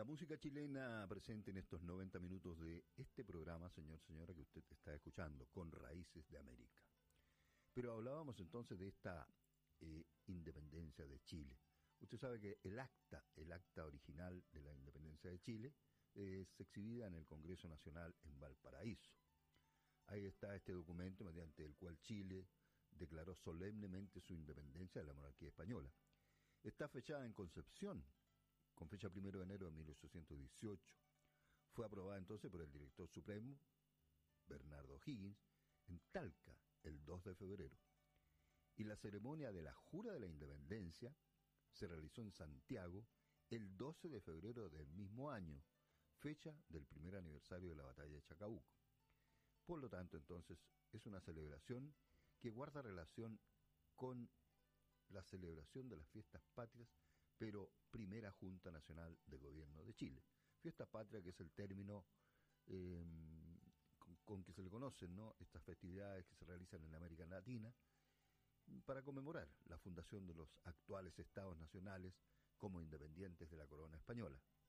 La música chilena presente en estos 90 minutos de este programa, señora, que usted está escuchando, con Raíces de América. Pero hablábamos entonces de esta independencia de Chile. Usted sabe que el acta original de la independencia de Chile es exhibida en el Congreso Nacional en Valparaíso. Ahí está este documento mediante el cual Chile declaró solemnemente su independencia de la monarquía española. Está fechada en Concepción, con fecha 1 de enero de 1818. Fue aprobada entonces por el director supremo, Bernardo O'Higgins, en Talca, el 2 de febrero. Y la ceremonia de la Jura de la Independencia se realizó en Santiago el 12 de febrero del mismo año, fecha del primer aniversario de la batalla de Chacabuco. Por lo tanto, entonces, es una celebración que guarda relación con la celebración de las fiestas patrias, pero Primera Junta Nacional de Gobierno de Chile. Fiesta patria, que es el término con que se le conocen, ¿no?, estas festividades que se realizan en América Latina para conmemorar la fundación de los actuales estados nacionales como independientes de la corona española.